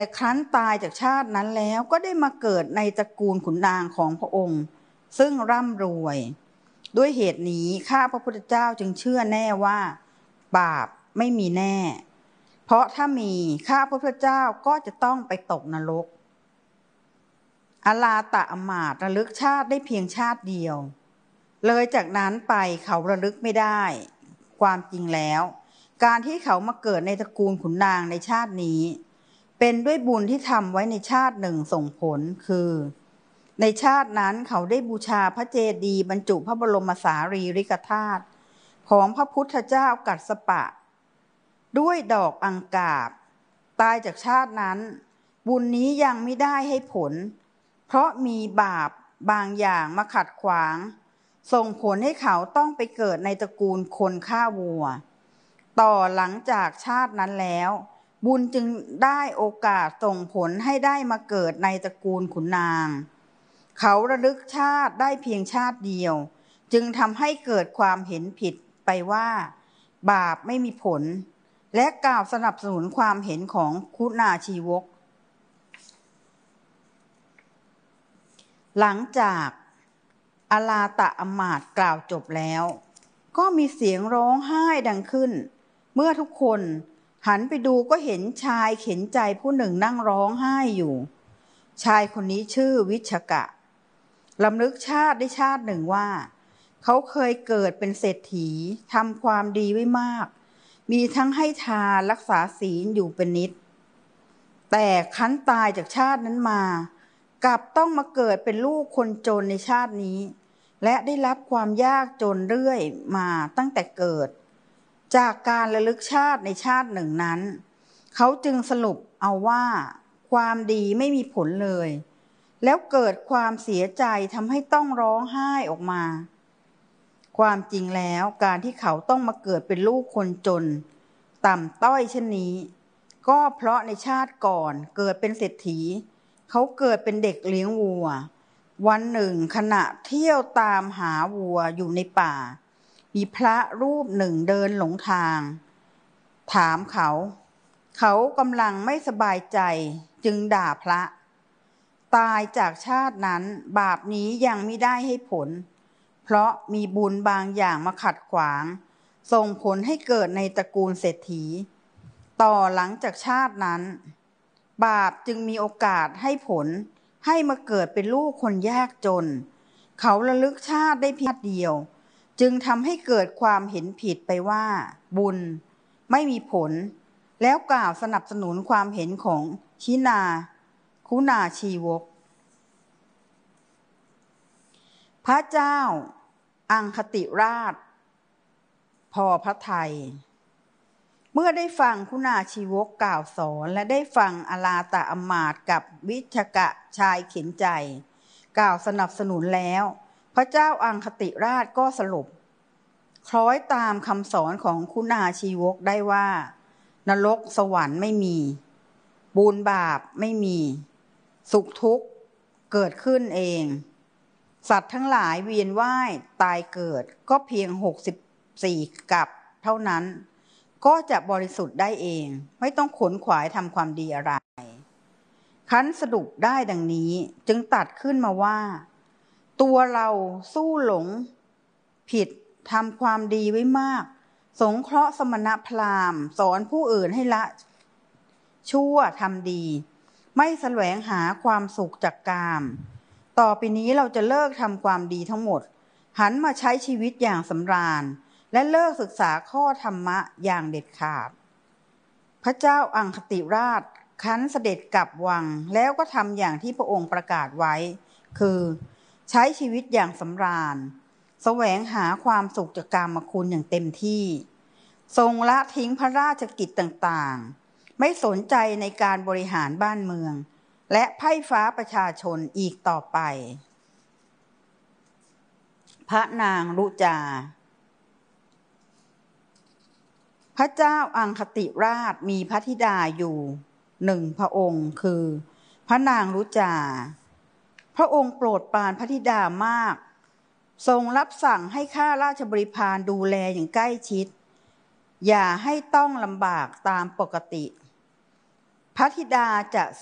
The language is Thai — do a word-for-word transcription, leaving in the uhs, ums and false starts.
ครั้นตายจากชาตินั้นแล้วก็ได้มาเกิดในตระกูลขุนนางของพระองค์ซึ่งร่ำรวยด้วยเหตุนี้ข้าพระพุทธเจ้าจึงเชื่อแน่ว่าบาปไม่มีแน่เพราะถ้ามีข้าพระพุทธเจ้าก็จะต้องไปตกนรกอลาตะอมาตย์ระลึกชาติได้เพียงชาติเดียวเลยจากนั้นไปเขาระลึกไม่ได้ความจริงแล้วการที่เขามาเกิดในตระกูลขุนนางในชาตินี้เป็นด้วยบุญที่ทำไว้ในชาติหนึ่งส่งผลคือในชาตินั้นเขาได้บูชาพระเจดีย์บรรจุพระบรมสารีริกธาตุของพระพุทธเจ้ากัสสปะด้วยดอกอังกาบตายจากชาตินั้นบุญนี้ยังไม่ได้ให้ผลเพราะมีบาปบางอย่างมาขัดขวางส่งผลให้เขาต้องไปเกิดในตระกูลคนฆ่าวัวต่อหลังจากชาตินั้นแล้วบุญจึงได้โอกาสส่งผลให้ได้มาเกิดในตระกูลขุนนางเขาระลึกชาติได้เพียงชาติเดียวจึงทำให้เกิดความเห็นผิดไปว่าบาปไม่มีผลและกล่าวสนับสนุนความเห็นของคุณาชีวกหลังจากอลาตะอมาตย์กล่าวจบแล้วก็มีเสียงร้องไห้ดังขึ้นเมื่อทุกคนหันไปดูก็เห็นชายเข็นใจผู้หนึ่งนั่งร้องไห้อยู่ชายคนนี้ชื่อวิชกะลำลึกชาติได้ชาติหนึ่งว่าเขาเคยเกิดเป็นเศรษฐีทำความดีไว้มากมีทั้งให้ทานรักษาศีลอยู่เป็นนิดแต่คันตายจากชาตินั้นมากลับต้องมาเกิดเป็นลูกคนจนในชาตินี้และได้รับความยากจนเรื่อยมาตั้งแต่เกิดจากการระลึกชาติในชาติหนึ่งนั้นเขาจึงสรุปเอาว่าความดีไม่มีผลเลยแล้วเกิดความเสียใจทำให้ต้องร้องไห้ออกมาความจริงแล้วการที่เขาต้องมาเกิดเป็นลูกคนจนต่ำต้อยเช่นนี้ก็เพราะในชาติก่อนเกิดเป็นเศรษฐีเขาเกิดเป็นเด็กเลี้ยงวัววันหนึ่งขณะเที่ยวตามหาวัวอยู่ในป่ามีพระรูปหนึ่งเดินหลงทางถามเขาเขากำลังไม่สบายใจจึงด่าพระตายจากชาตินั้นบาปนี้ยังไม่ได้ให้ผลเพราะมีบุญบางอย่างมาขัดขวางส่งผลให้เกิดในตระกูลเศรษฐีต่อหลังจากชาตินั้นบาปจึงมีโอกาสให้ผลให้มาเกิดเป็นลูกคนยากจนเขาระลึกชาติได้เพียงเดียวจึงทำให้เกิดความเห็นผิดไปว่าบุญไม่มีผลแล้วกล่าวสนับสนุนความเห็นของชินาคุณาชีวกพระเจ้าอังคติราชพอพระทัยเมื่อได้ฟังคุณาชีวกกล่าวสอนและได้ฟังอลาตะอมาตย์กับวิชกะชายเข็นใจกล่าวสนับสนุนแล้วพระเจ้าอังคติราชก็สรุปคล้อยตามคำสอนของคุณาชีวกได้ว่านรกสวรรค์ไม่มีบุญบาปไม่มีสุขทุกข์เกิดขึ้นเองสัตว์ทั้งหลายเวียนว่ายตายเกิดก็เพียงหกสิบสี่กับเท่านั้นก็จะบริสุทธิ์ได้เองไม่ต้องขนขวายทำความดีอะไรคั้นสรุปได้ดังนี้จึงตัดขึ้นมาว่าตัวเราสู้หลงผิดทำความดีไว้มากสงเคราะห์สมณพราหมณ์สอนผู้อื่นให้ละชั่วทำดีไม่แสวงหาความสุขจากกามต่อไปนี้เราจะเลิกทำความดีทั้งหมดหันมาใช้ชีวิตอย่างสำราญและเลิกศึกษาข้อธรรมะอย่างเด็ดขาดพระเจ้าอังคติราชคั้นเสด็จกลับวังแล้วก็ทำอย่างที่พระองค์ประกาศไว้คือใช้ชีวิตอย่างสำราญแสวงหาความสุขจากกามคุณอย่างเต็มที่ทรงละทิ้งพระราชกิจต่างๆไม่สนใจในการบริหารบ้านเมืองและไพร่ฟ้าประชาชนอีกต่อไปพระนางรุจาพระเจ้าอังคติราชมีพระธิดาอยู่หนึ่งพระองค์คือพระนางรุจาพระองค์โปรดปรานพระธิดามากทรงรับสั่งให้ข้าราชบริพารดูแลอย่างใกล้ชิดอย่าให้ต้องลำบากตามปกติพระธิดาจะ